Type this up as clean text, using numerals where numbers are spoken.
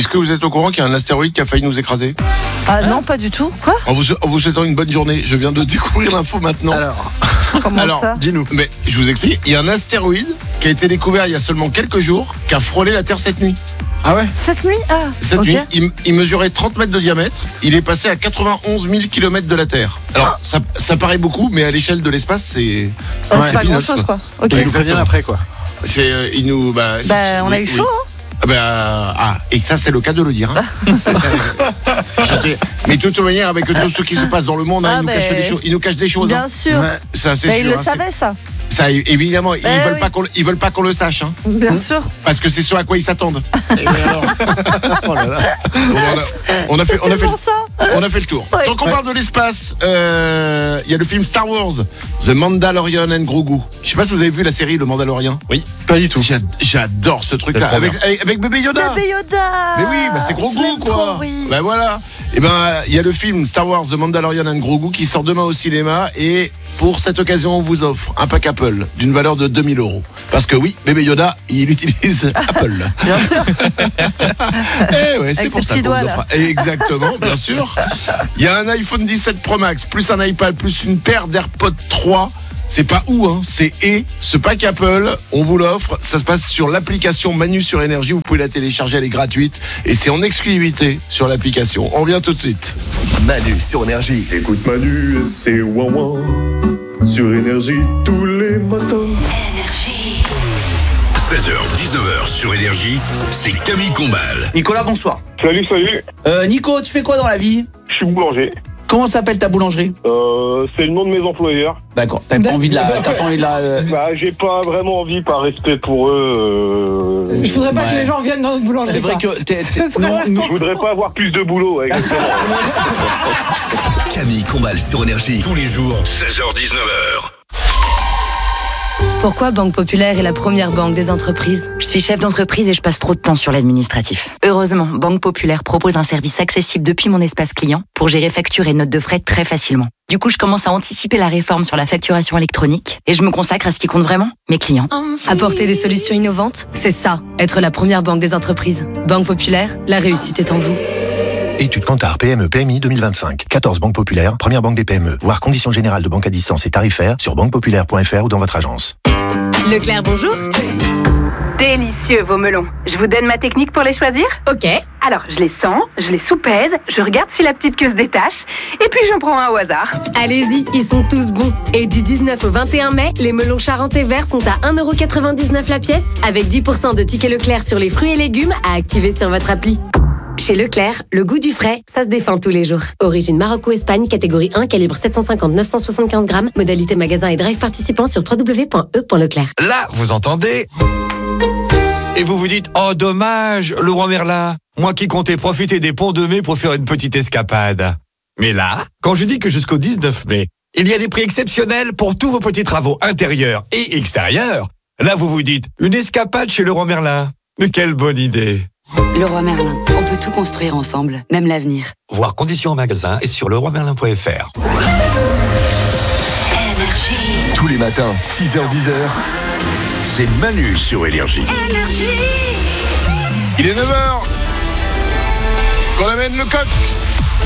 Est-ce que vous êtes au courant qu'il y a un astéroïde qui a failli nous écraser ? Ah non, pas du tout. Quoi ? En vous souhaitant une bonne journée, je viens de découvrir l'info maintenant. Comment ça ? Dis-nous. Mais je vous explique, il y a un astéroïde qui a été découvert il y a seulement quelques jours, qui a frôlé la Terre cette nuit. Ah ouais ? Cette nuit ? Ah, Cette ok. nuit, il mesurait 30 mètres de diamètre, il est passé à 91 000 km de la Terre. Alors, ça paraît beaucoup, mais à l'échelle de l'espace, c'est... C'est pas peanuts, grand-chose, quoi. Ok. Ouais, Ils nous préviennent après, quoi. C'est, il nous... On a eu chaud, hein ? Et ça, c'est le cas de le dire. Hein. Mais de toute manière, avec tout ce qui se passe dans le monde, hein, ils nous cachent des choses. Bien Hein. sûr. Ouais, ça, c'est Mais sûr. ils le hein, savaient, ça. Ça, évidemment, ils veulent pas qu'on le sache. Hein. Bien sûr. Parce que c'est ce à quoi ils s'attendent. Et mais alors, oh là là. On a fait le tour. Ouais. Tant qu'on parle de l'espace, il y a le film Star Wars, The Mandalorian and Grogu. Je sais pas si vous avez vu la série Le Mandalorian. Oui, pas du tout. J'adore ce truc-là. Avec bébé Yoda. Bébé Yoda. Mais oui, c'est Grogu, quoi. Trop, oui. Ben voilà. Et il y a le film Star Wars The Mandalorian and Grogu qui sort demain au cinéma et pour cette occasion, on vous offre un pack Apple d'une valeur de 2 000 €. Parce que oui, bébé Yoda, il utilise Apple. Bien sûr. Eh ouais, c'est Avec pour ses ça petits qu'on vous doigts, offre. Exactement, bien sûr. Il y a un iPhone 17 Pro Max, plus un iPad, plus une paire d'AirPods 3. C'est pas où, hein, c'est ce pack Apple, on vous l'offre. Ça se passe sur l'application Manu sur Énergie. Vous pouvez la télécharger, elle est gratuite. Et c'est en exclusivité sur l'application. On revient tout de suite. Manu sur Énergie. Écoute Manu et c'est ouin sur Énergie tous les matins. 16h, 19h sur Énergie, c'est Camille Combal. Nicolas, bonsoir. Salut. Nico, tu fais quoi dans la vie ? Je suis boulanger. Comment s'appelle ta boulangerie ? C'est le nom de mes employeurs. D'accord, t'as pas envie de la... J'ai pas vraiment envie, par respect pour eux. Je voudrais pas que les gens viennent dans notre boulangerie. C'est vrai que Je voudrais pas avoir plus de boulot. Ouais, exactement. Camille Combal sur Énergie, tous les jours, 16h, 19h. Pourquoi Banque Populaire est la première banque des entreprises ? Je suis chef d'entreprise et je passe trop de temps sur l'administratif. Heureusement, Banque Populaire propose un service accessible depuis mon espace client pour gérer factures et notes de frais très facilement. Du coup, je commence à anticiper la réforme sur la facturation électronique et je me consacre à ce qui compte vraiment, mes clients. Apporter des solutions innovantes, c'est ça, être la première banque des entreprises. Banque Populaire, la réussite est en vous. Étude Kantar PME PMI 2025. 14 banques populaires, première banque des PME. Voir conditions générales de banque à distance et tarifaires sur banquepopulaire.fr ou dans votre agence. Leclerc, bonjour. Délicieux vos melons. Je vous donne ma technique pour les choisir ? Ok. Alors, je les sens, je les soupèse, je regarde si la petite queue se détache, et puis j'en prends un au hasard. Allez-y, ils sont tous bons. Et du 19 au 21 mai, les melons charentais verts sont à 1,99€ la pièce, avec 10% de tickets Leclerc sur les fruits et légumes à activer sur votre appli. Chez Leclerc, le goût du frais, ça se défend tous les jours. Origine Maroc-Espagne, catégorie 1, calibre 750-975 grammes. Modalité magasin et drive participant sur www.e.leclerc. Là, vous entendez ? Et vous vous dites, oh dommage, Laurent Merlin, moi qui comptais profiter des ponts de mai pour faire une petite escapade. Mais là, quand je dis que jusqu'au 19 mai, il y a des prix exceptionnels pour tous vos petits travaux intérieurs et extérieurs, là vous vous dites, une escapade chez Laurent Merlin. Mais quelle bonne idée! Leroy Merlin, on peut tout construire ensemble, même l'avenir. Voir conditions en magasin et sur leroymerlin.fr. Tous les matins, 6h-10h, c'est Manu sur Énergie. Il est 9h. Qu'on amène le coq.